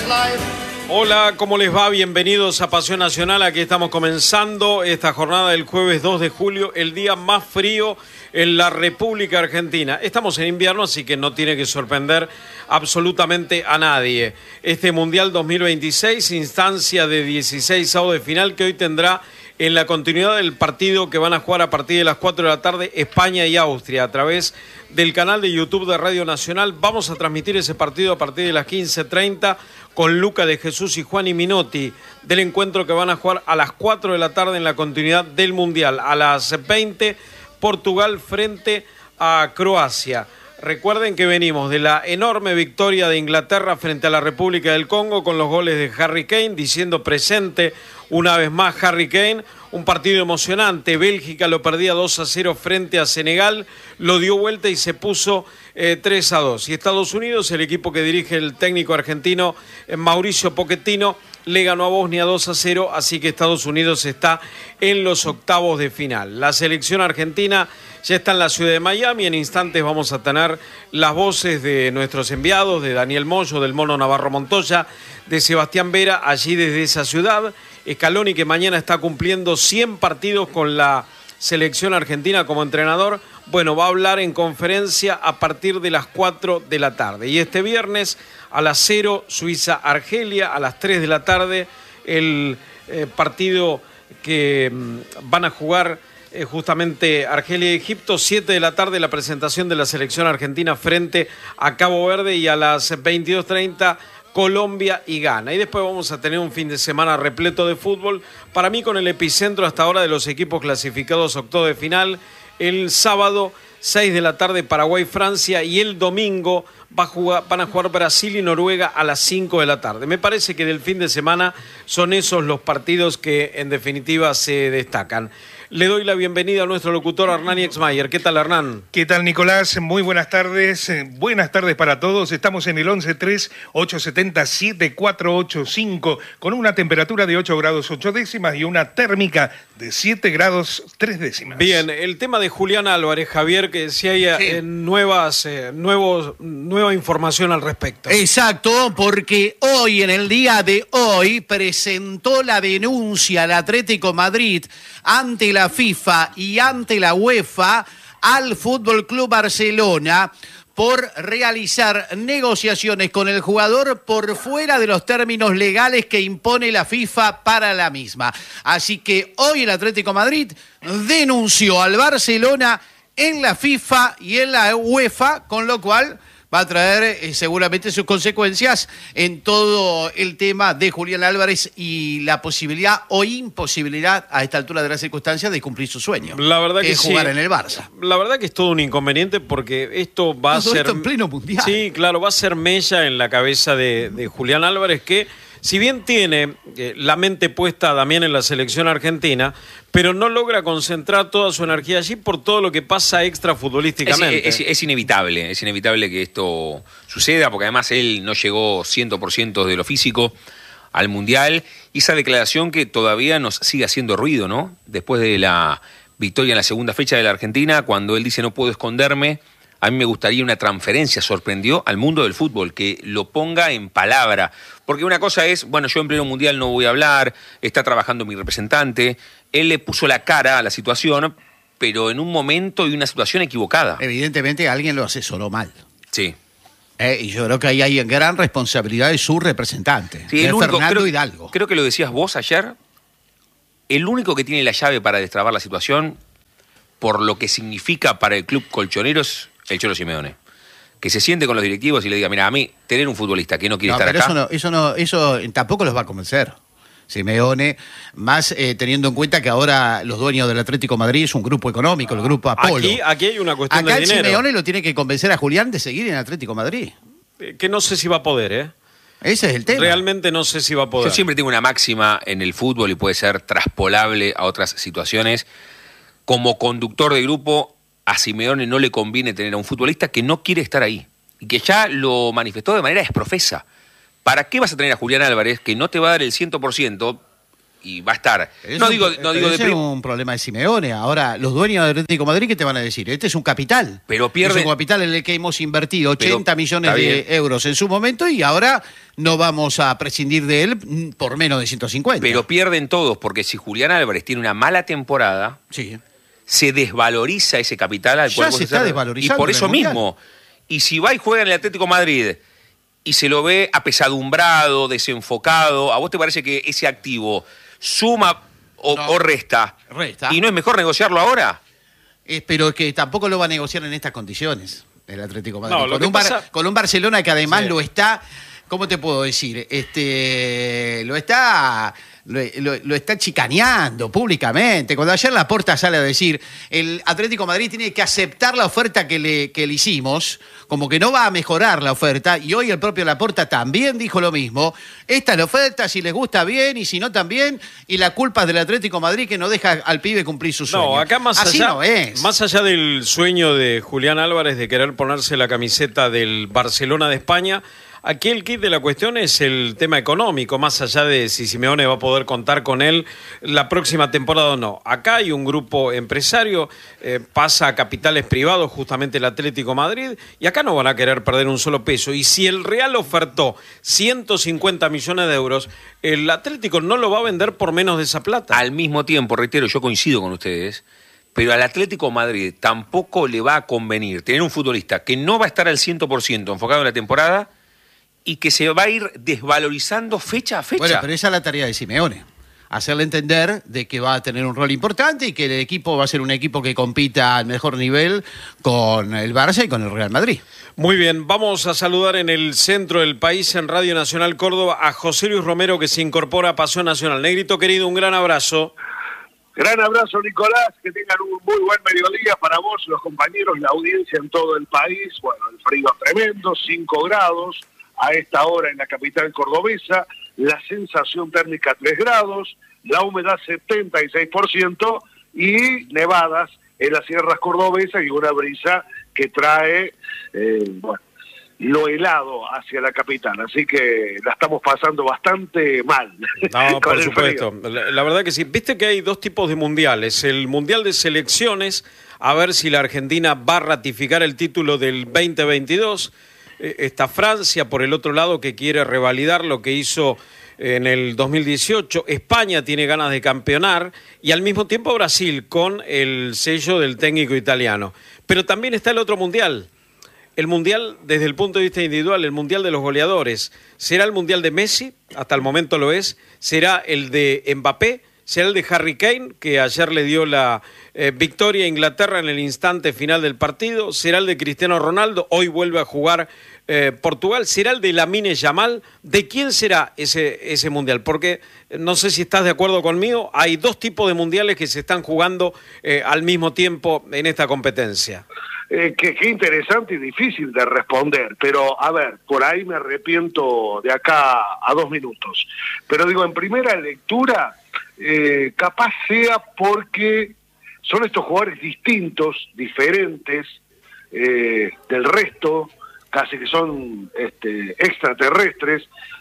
Hola, ¿cómo les va? Bienvenidos a Pasión Nacional. Aquí estamos comenzando esta jornada del jueves 2 de julio, el día más frío en la República Argentina. Estamos en invierno, así que no tiene que sorprender absolutamente a nadie. Este Mundial 2026, instancia de 16avos de final, que hoy tendrá en la continuidad del partido que van a jugar a partir de las 4 de la tarde España y Austria a través del canal de YouTube de Radio Nacional. Vamos a transmitir ese partido a partir de las 15:30 con Luca de Jesús y Juan y Minotti, del encuentro que van a jugar a las 4 de la tarde en la continuidad del Mundial. A las 20, Portugal frente a Croacia. Recuerden que venimos de la enorme victoria de Inglaterra frente a la República del Congo con los goles de Harry Kane, diciendo presente una vez más Harry Kane. Un partido emocionante. Bélgica lo perdía 2-0 frente a Senegal, lo dio vuelta y se puso 3-2. Y Estados Unidos, el equipo que dirige el técnico argentino Mauricio Pochettino, le ganó a Bosnia 2-0, así que Estados Unidos está en los octavos de final. La selección argentina ya está en la ciudad de Miami. En instantes vamos a tener las voces de nuestros enviados, de Daniel Moyo, del Mono Navarro Montoya, de Sebastián Vera, allí desde esa ciudad. Scaloni, que mañana está cumpliendo 100 partidos con la selección argentina como entrenador, bueno, va a hablar en conferencia a partir de las 4 de la tarde. Y este viernes a las 0, Suiza-Argelia, a las 3 de la tarde, el partido que van a jugar justamente Argelia y Egipto. 7 de la tarde la presentación de la selección argentina frente a Cabo Verde, y a las 22:30 Colombia y Ghana. Y después vamos a tener un fin de semana repleto de fútbol, para mí con el epicentro hasta ahora de los equipos clasificados a octavos de final. El sábado 6 de la tarde Paraguay-Francia, y el domingo van a jugar Brasil y Noruega a las 5 de la tarde. Me parece que del fin de semana son esos los partidos que en definitiva se destacan. Le doy la bienvenida a nuestro locutor Hernán Exmayer. ¿Qué tal, Hernán? ¿Qué tal, Nicolás? Muy buenas tardes. Buenas tardes para todos. Estamos en el 11-3-870-7485 con una temperatura de 8 grados 8 décimas y una térmica de 7 grados 3 décimas. Bien, el tema de Julián Álvarez, Javier, que si hay nueva información al respecto. Exacto, porque hoy, en el día de hoy, presentó la denuncia al Atlético Madrid ante la FIFA y ante la UEFA al Fútbol Club Barcelona por realizar negociaciones con el jugador por fuera de los términos legales que impone la FIFA para la misma. Así que hoy el Atlético Madrid denunció al Barcelona en la FIFA y en la UEFA, con lo cual va a traer seguramente sus consecuencias en todo el tema de Julián Álvarez y la posibilidad o imposibilidad a esta altura de las circunstancias de cumplir su sueño. La verdad que es jugar sí. En el Barça. La verdad que es todo un inconveniente, porque esto va a ser... Esto en pleno mundial. Sí, claro, va a ser mella en la cabeza de Julián Álvarez, que si bien tiene la mente puesta también en la selección argentina, pero no logra concentrar toda su energía allí por todo lo que pasa extrafutbolísticamente. Es inevitable que esto suceda, porque además él no llegó 100% de lo físico al Mundial, y esa declaración que todavía nos sigue haciendo ruido, ¿no? Después de la victoria en la segunda fecha de la Argentina, cuando él dice no puedo esconderme, a mí me gustaría una transferencia, sorprendió al mundo del fútbol, que lo ponga en palabra. Porque una cosa es, bueno, yo en pleno mundial no voy a hablar, está trabajando mi representante, él le puso la cara a la situación, pero en un momento y una situación equivocada. Evidentemente alguien lo asesoró mal. Sí. Y yo creo que ahí hay gran responsabilidad de su representante, Sí, de Fernando Hidalgo. Creo que lo decías vos ayer, el único que tiene la llave para destrabar la situación, por lo que significa para el club colchonero, es el Cholo Simeone. Que se siente con los directivos y le diga, mira, a mí tener un futbolista que no quiere estar acá... Eso tampoco los va a convencer Simeone, más teniendo en cuenta que ahora los dueños del Atlético Madrid es un grupo económico, el grupo Apolo. Aquí hay una cuestión de dinero. Acá el Simeone lo tiene que convencer a Julián de seguir en Atlético Madrid. Que no sé si va a poder, ¿eh? Ese es el tema. Realmente no sé si va a poder. Yo siempre tengo una máxima en el fútbol y puede ser traspolable a otras situaciones. Como conductor de grupo, a Simeone no le conviene tener a un futbolista que no quiere estar ahí y que ya lo manifestó de manera exprofesa. ¿Para qué vas a tener a Julián Álvarez, que no te va a dar el 100% y va a estar. Pero No digo ese es un problema de Simeone. Ahora, los dueños del Atlético de Madrid, ¿qué te van a decir? Este es un capital. Pero pierde. Es un capital en el que hemos invertido 80 millones está de bien. euros en su momento y ahora no vamos a prescindir de él por menos de 150. Pero pierden todos, porque si Julián Álvarez tiene una mala temporada, sí. se desvaloriza ese capital al Ya cual vos se está estás- desvalorizando Y por en el eso Mundial. mismo. Y si va y juega en el Atlético de Madrid y se lo ve apesadumbrado, desenfocado, ¿a vos te parece que ese activo suma No. o resta? Resta. ¿Y no es mejor negociarlo ahora? Pero que tampoco lo va a negociar en estas condiciones el Atlético de Madrid. No, lo con, que un pasa- con un Barcelona que además Sí. lo está, ¿cómo te puedo decir? Lo está chicaneando públicamente. Cuando ayer Laporta sale a decir, el Atlético de Madrid tiene que aceptar la oferta que le hicimos, como que no va a mejorar la oferta, y hoy el propio Laporta también dijo lo mismo. Esta es la oferta, si les gusta bien, y si no también, y la culpa es del Atlético de Madrid que no deja al pibe cumplir su sueño. No, acá Así no es. más allá del sueño de Julián Álvarez de querer ponerse la camiseta del Barcelona de España, aquí el kit de la cuestión es el tema económico, más allá de si Simeone va a poder contar con él la próxima temporada o no. Acá hay un grupo empresario, pasa a capitales privados, justamente el Atlético de Madrid, y acá no van a querer perder un solo peso. Y si el Real ofertó 150 millones de euros, el Atlético no lo va a vender por menos de esa plata. Al mismo tiempo, reitero, yo coincido con ustedes, pero al Atlético de Madrid tampoco le va a convenir tener un futbolista que no va a estar al 100% enfocado en la temporada y que se va a ir desvalorizando fecha a fecha. Bueno, pero esa es la tarea de Simeone. Hacerle entender de que va a tener un rol importante y que el equipo va a ser un equipo que compita al mejor nivel con el Barça y con el Real Madrid. Muy bien, vamos a saludar en el centro del país, en Radio Nacional Córdoba, a José Luis Romero, que se incorpora a Pasión Nacional. Negrito querido, un gran abrazo. Gran abrazo, Nicolás, que tengan un muy buen mediodía para vos, los compañeros, la audiencia en todo el país. Bueno, el frío es tremendo, 5 grados a esta hora en la capital cordobesa, la sensación térmica 3 grados, la humedad 76% y nevadas en las sierras cordobesas y una brisa que trae, lo helado hacia la capital, así que la estamos pasando bastante mal. No, con por el supuesto. frío. La verdad que sí. Viste que hay dos tipos de mundiales. El mundial de selecciones, a ver si la Argentina va a ratificar el título del 2022. Está Francia, por el otro lado, que quiere revalidar lo que hizo en el 2018. España tiene ganas de campeonar y al mismo tiempo Brasil con el sello del técnico italiano. Pero también está el otro mundial. El mundial, desde el punto de vista individual, el mundial de los goleadores. ¿Será el mundial de Messi? Hasta el momento lo es. ¿Será el de Mbappé? ¿Será el de Harry Kane, que ayer le dio la victoria a Inglaterra en el instante final del partido? ¿Será el de Cristiano Ronaldo? Hoy vuelve a jugar Portugal. ¿Será el de Lamine Yamal? ¿De quién será ese mundial? Porque no sé si estás de acuerdo conmigo, hay dos tipos de mundiales que se están jugando al mismo tiempo en esta competencia. Qué interesante y difícil de responder, pero a ver, por ahí me arrepiento de acá a 2 minutos. Pero digo, en primera lectura, capaz sea porque son estos jugadores distintos, diferentes del resto, casi que son extraterrestres,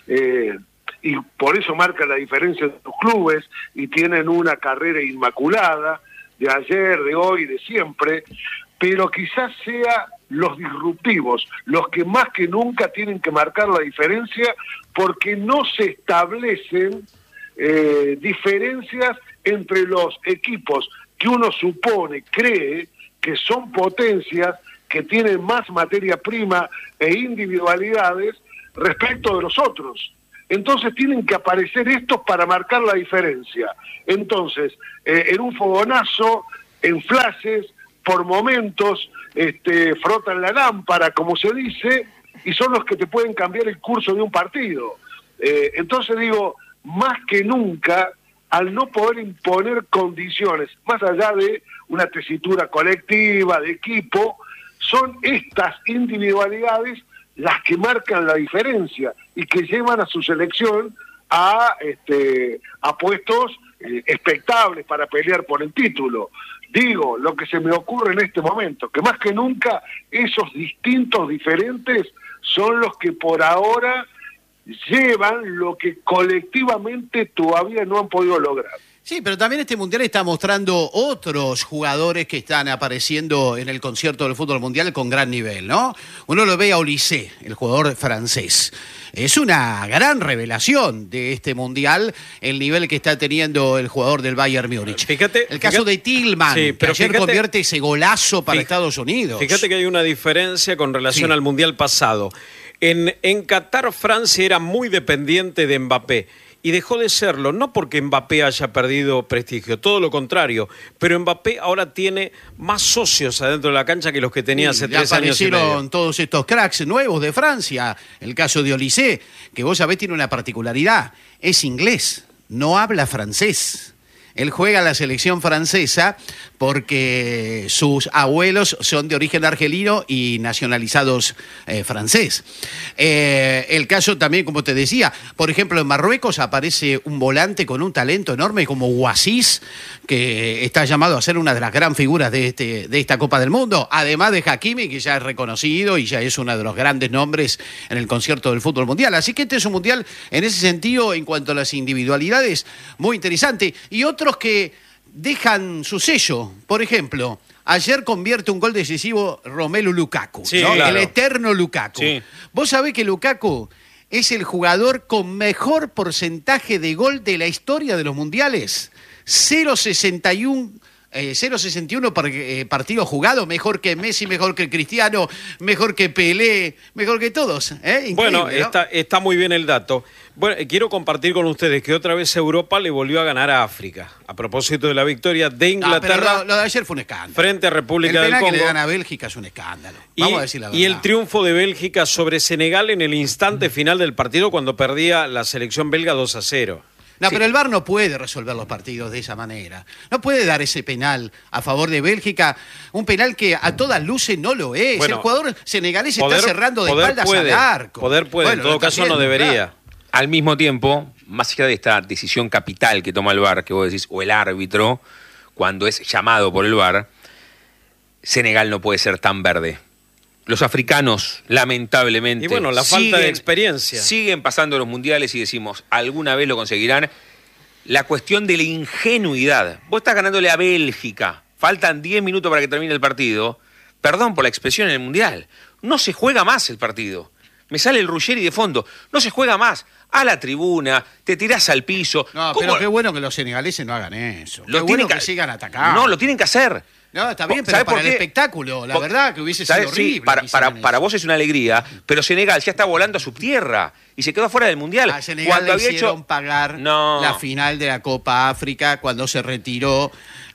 y por eso marca la diferencia de los clubes y tienen una carrera inmaculada de ayer, de hoy, de siempre, pero quizás sea los disruptivos, los que más que nunca tienen que marcar la diferencia porque no se establecen diferencias entre los equipos que uno supone, cree que son potencias, que tienen más materia prima e individualidades respecto de los otros. Entonces tienen que aparecer estos para marcar la diferencia. Entonces, en un fogonazo, en flashes, por momentos, frotan la lámpara, como se dice, y son los que te pueden cambiar el curso de un partido. Entonces digo, más que nunca, al no poder imponer condiciones, más allá de una tesitura colectiva, de equipo, son estas individualidades las que marcan la diferencia y que llevan a su selección a puestos expectables para pelear por el título. Digo, lo que se me ocurre en este momento, que más que nunca esos distintos diferentes son los que por ahora llevan lo que colectivamente todavía no han podido lograr. Sí, pero también este Mundial está mostrando otros jugadores que están apareciendo en el concierto del fútbol mundial con gran nivel, ¿no? Uno lo ve a Olise, el jugador francés. Es una gran revelación de este Mundial el nivel que está teniendo el jugador del Bayern Múnich. El caso de Tillman, sí, que ayer convierte ese golazo para Estados Unidos. Fíjate que hay una diferencia con relación al Mundial pasado. En Qatar, Francia era muy dependiente de Mbappé. Y dejó de serlo, no porque Mbappé haya perdido prestigio, todo lo contrario, pero Mbappé ahora tiene más socios adentro de la cancha que los que tenía hace 3 años y medio. Aparecieron todos estos cracks nuevos de Francia, el caso de Olise, que vos sabés tiene una particularidad, es inglés, no habla francés. Él juega en la selección francesa porque sus abuelos son de origen argelino y nacionalizados francés. El caso también, como te decía, por ejemplo, en Marruecos aparece un volante con un talento enorme como Ouassis, que está llamado a ser una de las gran figuras de esta Copa del Mundo, además de Hakimi, que ya es reconocido y ya es uno de los grandes nombres en el concierto del fútbol mundial. Así que este es un mundial, en ese sentido, en cuanto a las individualidades, muy interesante. Y otros que dejan su sello. Por ejemplo, ayer convierte un gol decisivo Romelu Lukaku, sí, ¿no? Claro. El eterno Lukaku. Sí. Vos sabés que Lukaku es el jugador con mejor porcentaje de gol de la historia de los mundiales. 0,61 partidos jugados, mejor que Messi, mejor que Cristiano, mejor que Pelé, mejor que todos. Bueno, ¿no? está muy bien el dato. Bueno, quiero compartir con ustedes que otra vez Europa le volvió a ganar a África. A propósito de la victoria de Inglaterra. Pero lo de ayer fue un escándalo. Frente a República del Congo. El Congo. penal que le dan a Bélgica es un escándalo. Vamos a decir la verdad. Y el triunfo de Bélgica sobre Senegal en el instante final del partido cuando perdía la selección belga 2-0. No, pero el VAR no puede resolver los partidos de esa manera. No puede dar ese penal a favor de Bélgica, un penal que a todas luces no lo es. Bueno, el jugador senegalés está cerrando de espaldas al arco. Poder puede, bueno, en todo caso no debería. Claro. Al mismo tiempo, más allá de esta decisión capital que toma el VAR, que vos decís, o el árbitro, cuando es llamado por el VAR, Senegal no puede ser tan verde. Los africanos, lamentablemente, y bueno, la falta de experiencia. Siguen pasando los mundiales y decimos, alguna vez lo conseguirán. La cuestión de la ingenuidad. Vos estás ganándole a Bélgica, faltan 10 minutos para que termine el partido. Perdón por la expresión en el mundial. No se juega más el partido. Me sale el Ruggeri de fondo. No se juega más. A la tribuna, te tirás al piso. No, pero qué bueno que los senegaleses no hagan eso. Qué bueno que sigan atacando. No, lo tienen que hacer. No, está bien, pero para el espectáculo, la verdad que hubiese sido horrible. Sí, para vos es una alegría, pero Senegal ya está volando a su tierra y se quedó fuera del Mundial. A Senegal le hicieron pagar la final de la Copa África cuando se retiró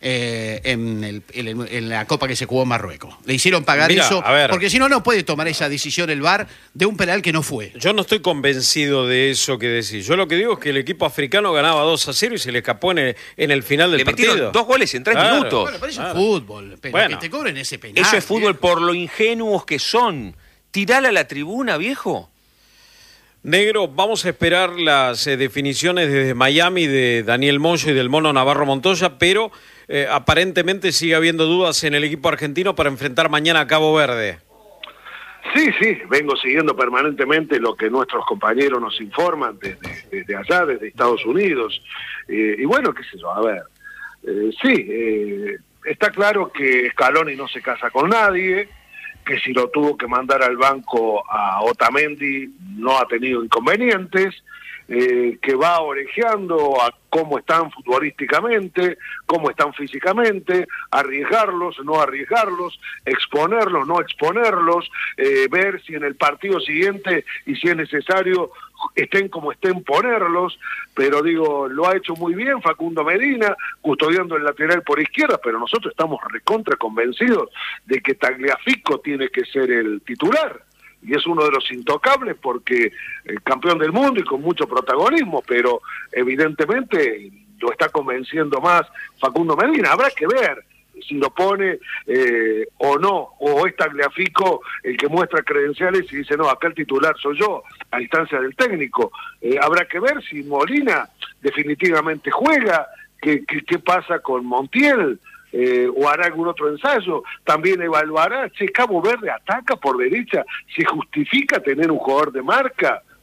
en la Copa que se jugó en Marruecos. Le hicieron pagar eso, porque si no, no puede tomar esa decisión el VAR de un penal que no fue. Yo no estoy convencido de eso que decís. Yo lo que digo es que el equipo africano ganaba 2-0 y se le escapó en el final del partido. Le metieron 2 goles en 3 minutos. Bueno, pero eso es fútbol, pero bueno, que te cobren ese penal. Eso es fútbol por lo ingenuos que son. Tirala a la tribuna, viejo. Negro, vamos a esperar las definiciones desde Miami de Daniel Moyo y del Mono Navarro Montoya, pero aparentemente sigue habiendo dudas en el equipo argentino para enfrentar mañana a Cabo Verde. Sí, vengo siguiendo permanentemente lo que nuestros compañeros nos informan desde allá, desde Estados Unidos. Y bueno, qué sé yo, a ver. Está claro que Scaloni no se casa con nadie, que si lo tuvo que mandar al banco a Otamendi no ha tenido inconvenientes, que va orejeando a cómo están futbolísticamente, cómo están físicamente, arriesgarlos, no arriesgarlos, exponerlos, no exponerlos, ver si en el partido siguiente y si es necesario estén como estén, ponerlos, pero digo, lo ha hecho muy bien Facundo Medina, custodiando el lateral por izquierda, pero nosotros estamos recontra convencidos de que Tagliafico tiene que ser el titular, y es uno de los intocables porque el campeón del mundo y con mucho protagonismo, pero evidentemente lo está convenciendo más Facundo Medina. Habrá que ver si lo pone o no, o es Tagliafico el que muestra credenciales y dice, no, acá el titular soy yo, a instancia del técnico. Habrá que ver si Molina definitivamente juega, qué pasa con Montiel, o hará algún otro ensayo. También evaluará, Cabo Verde ataca por derecha, ¿se justifica tener un jugador de marca?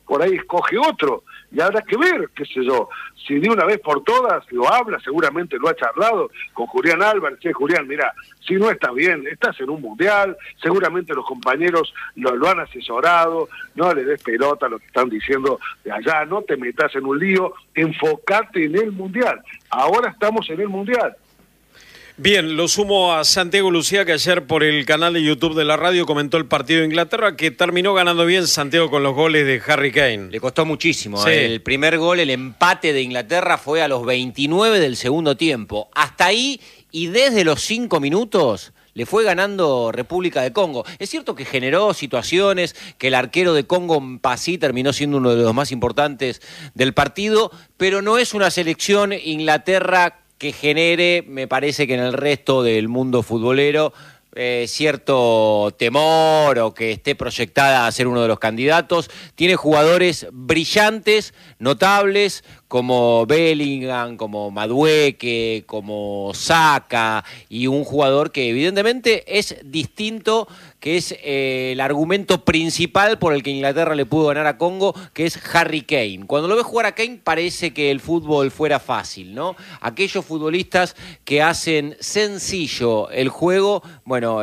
por ahí escoge otro, y habrá que ver, qué sé yo, si de una vez por todas lo habla, seguramente lo ha charlado con Julián Álvarez. Julián, mira, si no estás bien, estás en un mundial, seguramente los compañeros lo han asesorado, no le des pelota a lo que están diciendo de allá, no te metas en un lío, enfocate en el mundial. Ahora estamos en el mundial. Bien, lo sumo a Santiago Lucía, que ayer por el canal de YouTube de la radio comentó el partido de Inglaterra, que terminó ganando bien Santiago con los goles de Harry Kane. Le costó muchísimo. Sí. El primer gol, el empate de Inglaterra fue a los 29 del segundo tiempo. Hasta ahí, y desde los 5 minutos le fue ganando República de Congo. Es cierto que generó situaciones, que el arquero de Congo, Mpassi, terminó siendo uno de los más importantes del partido, pero no es una selección Inglaterra que genere, me parece que en el resto del mundo futbolero, cierto temor o que esté proyectada a ser uno de los candidatos. Tiene jugadores brillantes, notables, como Bellingham, como Madueke, como Saka, y un jugador que evidentemente es distinto, que es el argumento principal por el que Inglaterra le pudo ganar a Congo, que es Harry Kane. Cuando lo ves jugar a Kane parece que el fútbol fuera fácil, ¿no? Aquellos futbolistas que hacen sencillo el juego, bueno,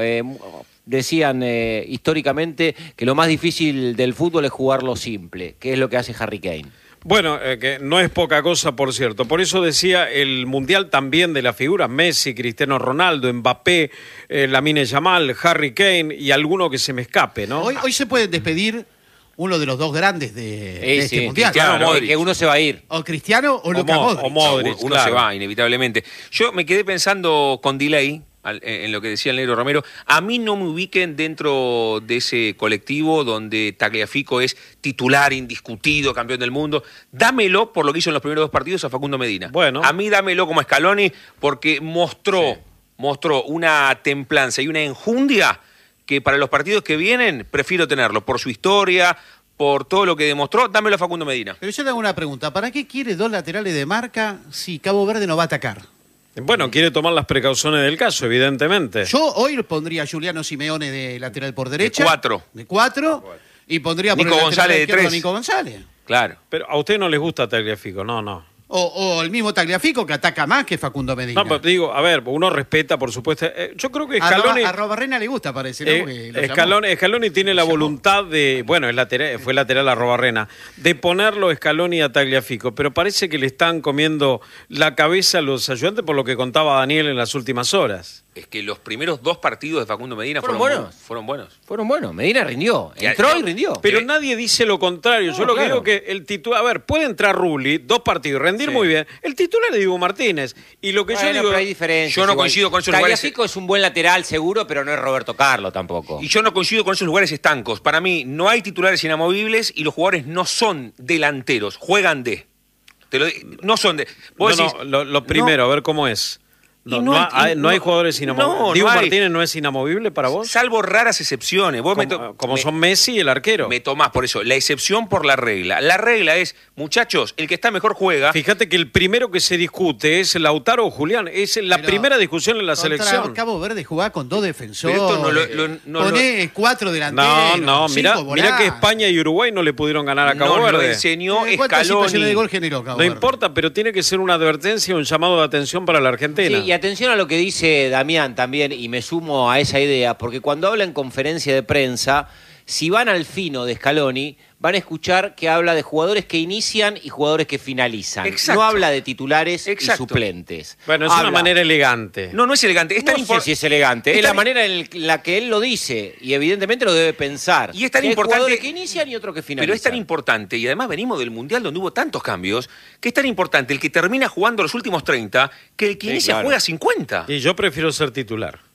decían históricamente que lo más difícil del fútbol es jugarlo simple, que es lo que hace Harry Kane. Bueno, que no es poca cosa, por cierto. Por eso decía el Mundial también de las figuras: Messi, Cristiano Ronaldo, Mbappé, Lamine Yamal, Harry Kane y alguno que se me escape, ¿no? Hoy se puede despedir uno de los dos grandes de este Mundial. Claro, Modric, que uno se va a ir. O Cristiano o Luka Modric. O Modric, uno claro. se va, inevitablemente. Yo me quedé pensando con delay en lo que decía el Negro Romero. A mí no me ubiquen dentro de ese colectivo donde Tagliafico es titular indiscutido, campeón del mundo. Dámelo por lo que hizo en los primeros 2 partidos a Facundo Medina. Bueno. A mí dámelo como Scaloni, porque mostró una templanza y una enjundia que para los partidos que vienen prefiero tenerlo, por su historia, por todo lo que demostró. Dámelo a Facundo Medina. Pero yo le hago una pregunta: ¿para qué quiere 2 laterales de marca si Cabo Verde no va a atacar? Bueno, quiere tomar las precauciones del caso, evidentemente. Yo hoy pondría a Juliano Simeone de lateral por derecha. De 4. Y pondría por Nico el González de lateral izquierdo a 3. Nico González. Claro. Pero a usted no les gusta Tagliafico, no. O el mismo Tagliafico, que ataca más que Facundo Medina. No, pero digo, a ver, uno respeta, por supuesto. Yo creo que Scaloni... A Robarrena le gusta, parece, ¿no? Porque lo llamó. Scaloni tiene la voluntad de... Bueno, fue lateral a Robarrena. De ponerlo Scaloni a Tagliafico. Pero parece que le están comiendo la cabeza a los ayudantes por lo que contaba Daniel en las últimas horas. Es que los primeros 2 partidos de Facundo Medina ¿Fueron fueron buenos. Fueron buenos. Medina rindió. Entró y rindió. Pero nadie dice lo contrario. Yo lo que claro. digo que el titular... A ver, puede entrar Rulli, 2 partidos, rendir muy bien. El titular es Dibu Martínez. Y lo que yo digo... Pero hay diferencias. Yo no coincido con esos lugares. Tagliafico es un buen lateral seguro, pero no es Roberto Carlos tampoco. Y yo no coincido con esos lugares estancos. Para mí no hay titulares inamovibles y los jugadores no son delanteros, juegan de. No son de. Lo primero, a ver cómo es. No hay jugadores inamovibles. ¿Dibu Martínez no es inamovible para vos? Salvo raras excepciones. Vos como son Messi y el arquero. Me tomás por eso. La excepción por la regla. La regla es, muchachos, el que está mejor juega. Fíjate que el primero que se discute es Lautaro o Julián. Es la primera discusión en la selección. Cabo Verde jugaba con 2 defensores. Pero esto Poné 4 delanteros. No, mirá que España y Uruguay no le pudieron ganar a Cabo Verde. Lo enseñó ¿Cuántas situaciones de Scaloni. gol generó Cabo No Verde? importa, pero tiene que ser una advertencia, un llamado de atención para la Argentina. Sí, y atención a lo que dice Damián también, y me sumo a esa idea, porque cuando habla en conferencia de prensa, si van al fino de Scaloni, van a escuchar que habla de jugadores que inician y jugadores que finalizan. Exacto. No habla de titulares y Exacto. suplentes. Bueno, es Habla. una manera elegante. No es elegante. Es tan No sé si es elegante, es la manera en la que él lo dice, y evidentemente lo debe pensar. Y es tan Que hay importante jugadores que inician y otros que finalizan. Pero es tan importante, y además venimos del Mundial donde hubo tantos cambios, que es tan importante el que termina jugando los últimos 30 que el que inicia claro. juega 50. Y yo prefiero ser titular.